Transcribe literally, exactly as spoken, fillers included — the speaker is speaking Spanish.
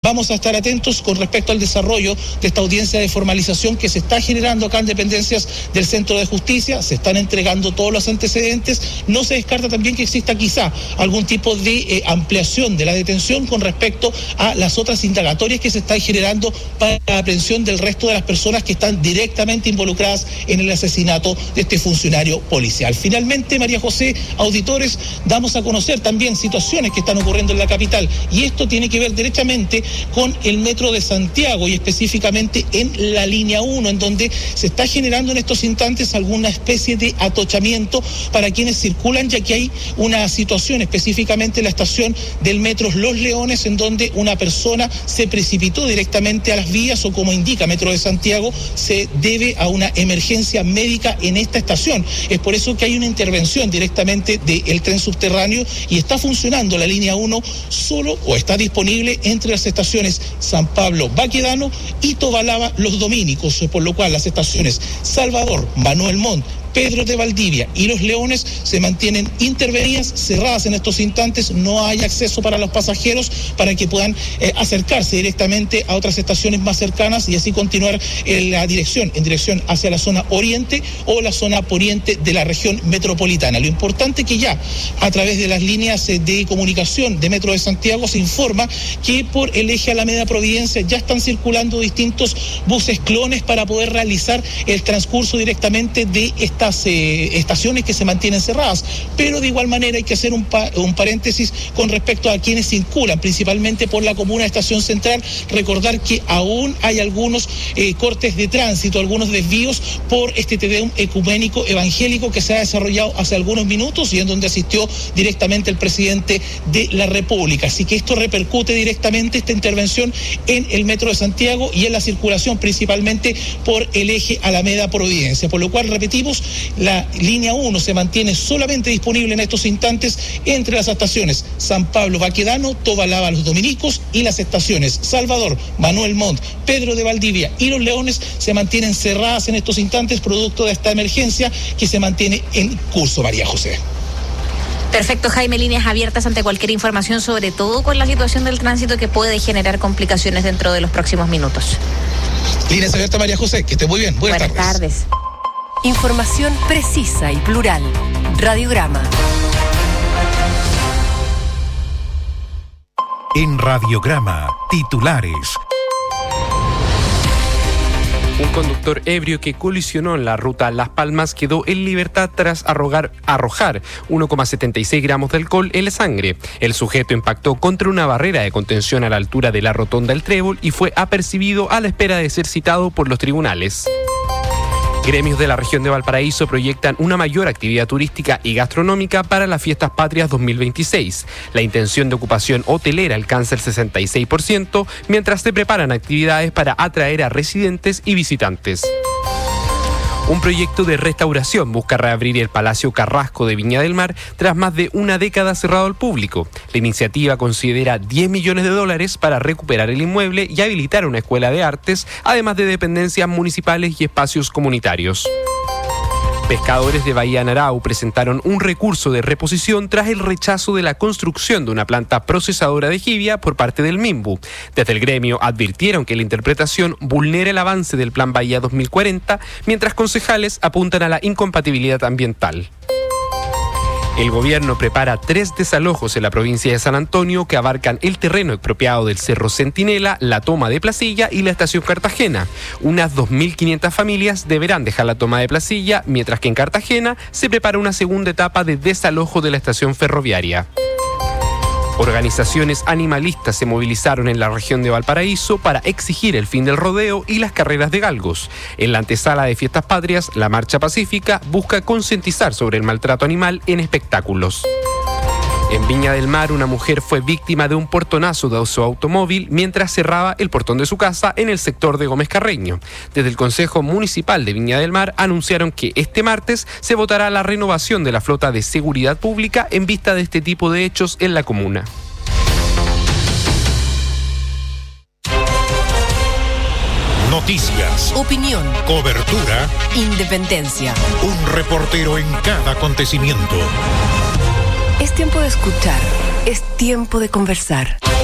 vamos a estar atentos con respecto al desarrollo de esta audiencia de formalización que se está generando acá en dependencias del Centro de Justicia. Se están entregando todos los antecedentes. No se descarta también que exista quizá algún tipo de eh, ampliación de la detención con respecto a las otras indagatorias que se están generando para la aprehensión del resto de las personas que están directamente involucradas en el asesinato de este funcionario policial. Finalmente, María José, auditores, damos a conocer también situaciones que están ocurriendo en la capital, y esto tiene que ver directamente con el metro de Santiago y específicamente en la línea uno, en donde se está generando en estos instantes alguna especie de atochamiento para quienes circulan, ya que hay una situación específicamente en la estación del metro Los Leones, en donde una persona se precipitó directamente a las vías, o como indica Metro de Santiago, se debe a una emergencia médica en esta estación. Es por eso que hay una intervención directamente del tren subterráneo y está funcionando la línea uno solo, o está disponible entre las estaciones San Pablo Baquedano y Tobalaba Los Dominicos, por lo cual las estaciones Salvador, Manuel Montt, Pedro de Valdivia y Los Leones se mantienen intervenidas, cerradas en estos instantes. No hay acceso para los pasajeros para que puedan eh, acercarse directamente a otras estaciones más cercanas y así continuar en la dirección, en dirección hacia la zona oriente o la zona poniente de la región metropolitana. Lo importante es que ya a través de las líneas de comunicación de Metro de Santiago se informa que por el eje Alameda Providencia ya están circulando distintos buses clones para poder realizar el transcurso directamente de esta estas eh, estaciones que se mantienen cerradas, pero de igual manera hay que hacer un, pa- un paréntesis con respecto a quienes circulan, principalmente por la comuna de Estación Central. Recordar que aún hay algunos eh, cortes de tránsito, algunos desvíos por este Te Deum ecuménico evangélico que se ha desarrollado hace algunos minutos y en donde asistió directamente el presidente de la República. Así que esto repercute directamente, esta intervención, en el Metro de Santiago y en la circulación principalmente por el eje Alameda Providencia, por lo cual, repetimos, la línea uno se mantiene solamente disponible en estos instantes entre las estaciones San Pablo Baquedano, Tobalaba Los Dominicos, y las estaciones Salvador, Manuel Montt, Pedro de Valdivia y Los Leones se mantienen cerradas en estos instantes producto de esta emergencia que se mantiene en curso. María José. Perfecto, Jaime, líneas abiertas ante cualquier información, sobre todo con la situación del tránsito que puede generar complicaciones dentro de los próximos minutos. Líneas abiertas, María José, que esté muy bien. Buenas, Buenas tardes. tardes. Información precisa y plural. Radiograma. En Radiograma, titulares. Un conductor ebrio que colisionó en la ruta Las Palmas quedó en libertad tras arrogar, arrojar uno coma setenta y seis gramos de alcohol en la sangre. El sujeto impactó contra una barrera de contención a la altura de la rotonda El Trébol y fue apercibido a la espera de ser citado por los tribunales. Gremios de la región de Valparaíso proyectan una mayor actividad turística y gastronómica para las Fiestas Patrias dos mil veintiséis. La intención de ocupación hotelera alcanza el sesenta y seis por ciento, mientras se preparan actividades para atraer a residentes y visitantes. Un proyecto de restauración busca reabrir el Palacio Carrasco de Viña del Mar tras más de una década cerrado al público. La iniciativa considera diez millones de dólares para recuperar el inmueble y habilitar una escuela de artes, además de dependencias municipales y espacios comunitarios. Pescadores de Bahía Narau presentaron un recurso de reposición tras el rechazo de la construcción de una planta procesadora de jibia por parte del Minbu. Desde el gremio advirtieron que la interpretación vulnera el avance del Plan Bahía dos mil cuarenta, mientras concejales apuntan a la incompatibilidad ambiental. El gobierno prepara tres desalojos en la provincia de San Antonio que abarcan el terreno expropiado del Cerro Centinela, la toma de Placilla y la estación Cartagena. Unas dos mil quinientas familias deberán dejar la toma de Placilla, mientras que en Cartagena se prepara una segunda etapa de desalojo de la estación ferroviaria. Organizaciones animalistas se movilizaron en la región de Valparaíso para exigir el fin del rodeo y las carreras de galgos. En la antesala de Fiestas Patrias, la Marcha Pacífica busca concientizar sobre el maltrato animal en espectáculos. En Viña del Mar, una mujer fue víctima de un portonazo de su automóvil mientras cerraba el portón de su casa en el sector de Gómez Carreño. Desde el Consejo Municipal de Viña del Mar anunciaron que este martes se votará la renovación de la flota de seguridad pública en vista de este tipo de hechos en la comuna. Noticias, opinión, cobertura, independencia. Un reportero en cada acontecimiento. Es tiempo de escuchar, es tiempo de conversar.